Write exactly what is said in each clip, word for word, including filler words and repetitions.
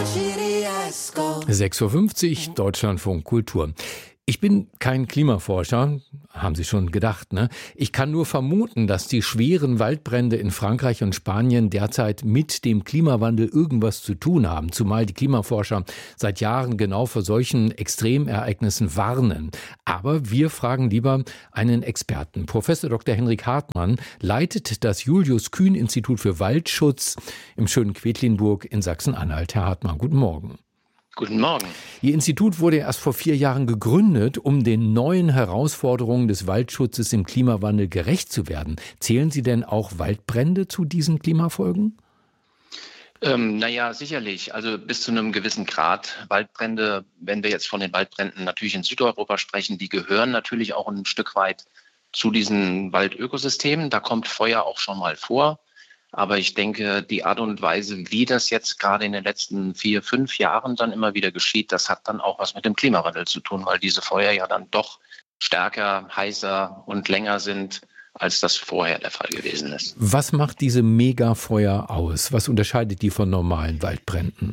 sechs Uhr fünfzig, Deutschlandfunk Kultur. Ich bin kein Klimaforscher, haben Sie schon gedacht, ne? Ich kann nur vermuten, dass die schweren Waldbrände in Frankreich und Spanien derzeit mit dem Klimawandel irgendwas zu tun haben, zumal die Klimaforscher seit Jahren genau vor solchen Extremereignissen warnen. Aber wir fragen lieber einen Experten. Professor Doktor Henrik Hartmann leitet das Julius-Kühn-Institut für Waldschutz im schönen Quedlinburg in Sachsen-Anhalt. Herr Hartmann, guten Morgen. Guten Morgen. Ihr Institut wurde erst vor vier Jahren gegründet, um den neuen Herausforderungen des Waldschutzes im Klimawandel gerecht zu werden. Zählen Sie denn auch Waldbrände zu diesen Klimafolgen? Ähm, naja, sicherlich. Also bis zu einem gewissen Grad. Waldbrände, wenn wir jetzt von den Waldbränden natürlich in Südeuropa sprechen, die gehören natürlich auch ein Stück weit zu diesen Waldökosystemen. Da kommt Feuer auch schon mal vor. Aber ich denke, die Art und Weise, wie das jetzt gerade in den letzten vier, fünf Jahren dann immer wieder geschieht, das hat dann auch was mit dem Klimawandel zu tun, weil diese Feuer ja dann doch stärker, heißer und länger sind, als das vorher der Fall gewesen ist. Was macht diese Megafeuer aus? Was unterscheidet die von normalen Waldbränden?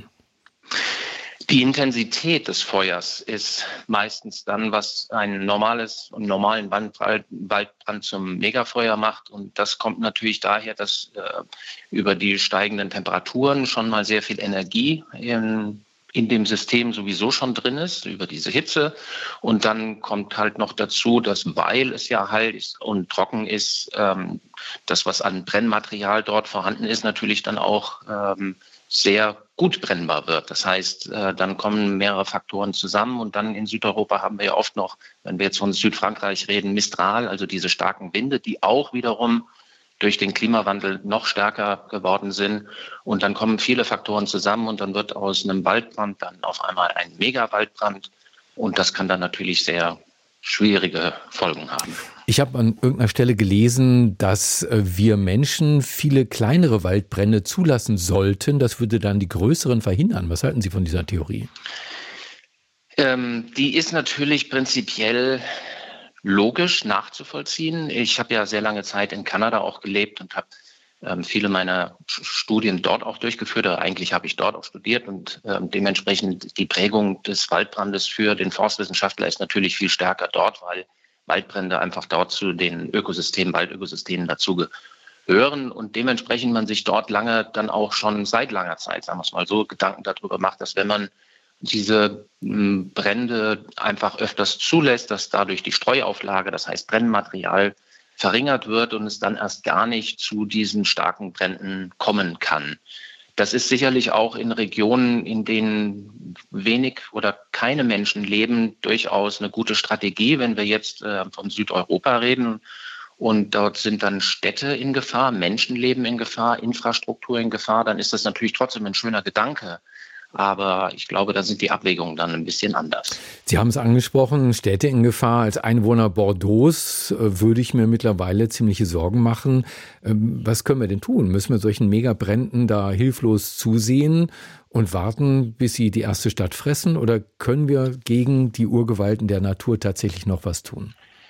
Die Intensität des Feuers ist meistens dann, was ein normales und normalen Waldbrand zum Megafeuer macht. Und das kommt natürlich daher, dass äh, über die steigenden Temperaturen schon mal sehr viel Energie in, in dem System sowieso schon drin ist, über diese Hitze. Und dann kommt halt noch dazu, dass, weil es ja heiß und trocken ist, ähm, das, was an Brennmaterial dort vorhanden ist, natürlich dann auch ähm, sehr gut brennbar wird. Das heißt, äh, dann kommen mehrere Faktoren zusammen und dann in Südeuropa haben wir ja oft noch, wenn wir jetzt von Südfrankreich reden, Mistral, also diese starken Winde, die auch wiederum durch den Klimawandel noch stärker geworden sind. Und dann kommen viele Faktoren zusammen und dann wird aus einem Waldbrand dann auf einmal ein Megawaldbrand und das kann dann natürlich sehr schwierige Folgen haben. Ich habe an irgendeiner Stelle gelesen, dass wir Menschen viele kleinere Waldbrände zulassen sollten. Das würde dann die größeren verhindern. Was halten Sie von dieser Theorie? Ähm, die ist natürlich prinzipiell logisch nachzuvollziehen. Ich habe ja sehr lange Zeit in Kanada auch gelebt und habe ähm, viele meiner Studien dort auch durchgeführt. Oder eigentlich habe ich dort auch studiert und ähm, dementsprechend die Prägung des Waldbrandes für den Forstwissenschaftler ist natürlich viel stärker dort, weil Waldbrände einfach dort zu den Ökosystemen, Waldökosystemen dazu gehören und dementsprechend man sich dort lange dann auch schon seit langer Zeit, sagen wir es mal so, Gedanken darüber macht, dass wenn man diese m, Brände einfach öfters zulässt, dass dadurch die Streuauflage, das heißt Brennmaterial, verringert wird und es dann erst gar nicht zu diesen starken Bränden kommen kann. Das ist sicherlich auch in Regionen, in denen wenig oder keine Menschen leben, durchaus eine gute Strategie, wenn wir jetzt äh, von Südeuropa reden. Und dort sind dann Städte in Gefahr, Menschenleben in Gefahr, Infrastruktur in Gefahr, dann ist das natürlich trotzdem ein schöner Gedanke. Aber ich glaube, da sind die Abwägungen dann ein bisschen anders. Sie haben es angesprochen, Städte in Gefahr. Als Einwohner Bordeaux äh, würde ich mir mittlerweile ziemliche Sorgen machen. Ähm, was können wir denn tun? Müssen wir solchen Megabränden da hilflos zusehen und warten, bis sie die erste Stadt fressen? Oder können wir gegen die Urgewalten der Natur tatsächlich noch was tun?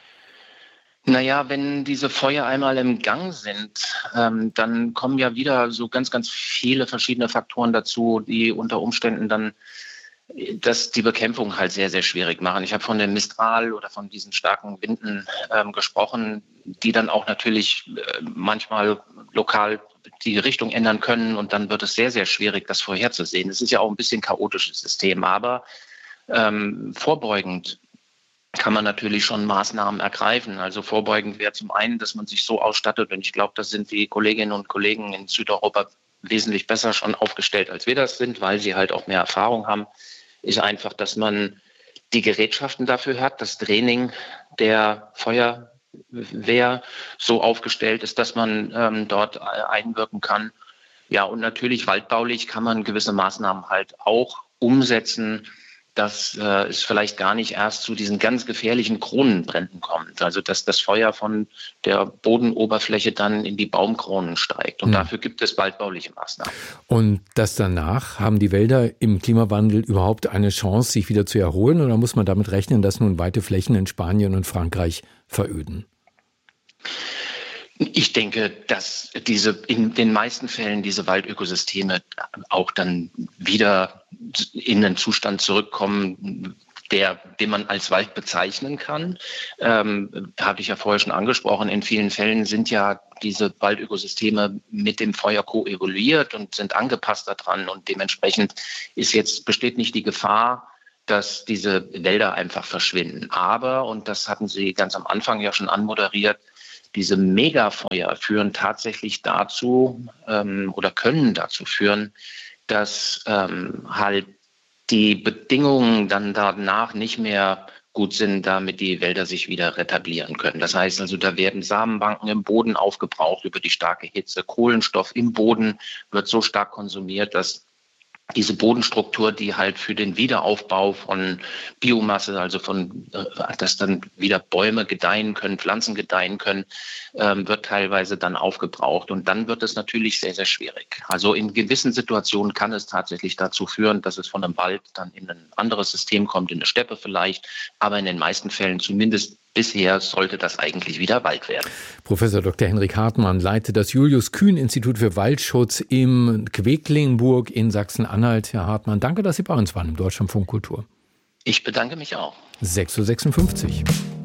Naja, wenn diese Feuer einmal im Gang sind, ähm, dann kommen ja wieder so ganz, ganz viele verschiedene Faktoren dazu, die unter Umständen dann das die Bekämpfung halt sehr, sehr schwierig machen. Ich habe von dem Mistral oder von diesen starken Winden ähm, gesprochen, die dann auch natürlich äh, manchmal lokal die Richtung ändern können und dann wird es sehr, sehr schwierig, das vorherzusehen. Es ist ja auch ein bisschen chaotisches System, aber ähm, vorbeugend kann man natürlich schon Maßnahmen ergreifen. Also vorbeugend wäre zum einen, dass man sich so ausstattet, und ich glaube, das sind die Kolleginnen und Kollegen in Südeuropa wesentlich besser schon aufgestellt, als wir das sind, weil sie halt auch mehr Erfahrung haben, ist einfach, dass man die Gerätschaften dafür hat, das Training der Feuerwehr so aufgestellt ist, dass man ähm, dort einwirken kann. Ja, und natürlich waldbaulich kann man gewisse Maßnahmen halt auch umsetzen, dass äh, es vielleicht gar nicht erst zu diesen ganz gefährlichen Kronenbränden kommt. Also dass das Feuer von der Bodenoberfläche dann in die Baumkronen steigt. Und hm. dafür gibt es waldbauliche Maßnahmen. Und das danach, haben die Wälder im Klimawandel überhaupt eine Chance, sich wieder zu erholen? Oder muss man damit rechnen, dass nun weite Flächen in Spanien und Frankreich veröden? Ich denke, dass diese in den meisten Fällen diese Waldökosysteme auch dann wieder in einen Zustand zurückkommen, der, den man als Wald bezeichnen kann. Ähm, habe ich ja vorher schon angesprochen. In vielen Fällen sind ja diese Waldökosysteme mit dem Feuer koevoluiert und sind angepasst daran. Und dementsprechend ist jetzt, besteht nicht die Gefahr, dass diese Wälder einfach verschwinden. Aber, und das hatten Sie ganz am Anfang ja schon anmoderiert, diese Megafeuer führen tatsächlich dazu ähm, oder können dazu führen, dass ähm, halt die Bedingungen dann danach nicht mehr gut sind, damit die Wälder sich wieder retablieren können. Das heißt also, da werden Samenbanken im Boden aufgebraucht über die starke Hitze. Kohlenstoff im Boden wird so stark konsumiert, dass diese Bodenstruktur, die halt für den Wiederaufbau von Biomasse, also von, dass dann wieder Bäume gedeihen können, Pflanzen gedeihen können, ähm, wird teilweise dann aufgebraucht. Und dann wird es natürlich sehr, sehr schwierig. Also in gewissen Situationen kann es tatsächlich dazu führen, dass es von einem Wald dann in ein anderes System kommt, in eine Steppe vielleicht. Aber in den meisten Fällen, zumindest bisher, sollte das eigentlich wieder Wald werden. Professor Doktor Henrik Hartmann leitet das Julius-Kühn-Institut für Waldschutz in Quedlinburg in Sachsen-Anhalt. Herr Hartmann, danke, dass Sie bei uns waren im Deutschlandfunk Kultur. Ich bedanke mich auch. sechs Uhr sechsundfünfzig.